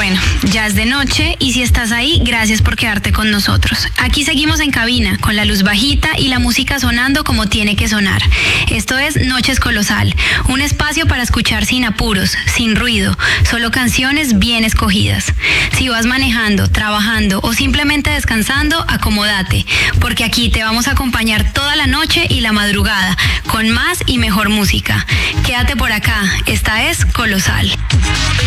Bueno, ya es de noche y si estás ahí, gracias por quedarte con nosotros. Aquí seguimos en cabina, con la luz bajita y la música sonando como tiene que sonar. Esto es Noches Colosal, un espacio para escuchar sin apuros, sin ruido, solo canciones bien escogidas. Si vas manejando, trabajando o simplemente descansando, acomódate, porque aquí te vamos a acompañar toda la noche y la madrugada, con más y mejor música. Quédate por acá, esta es Colosal.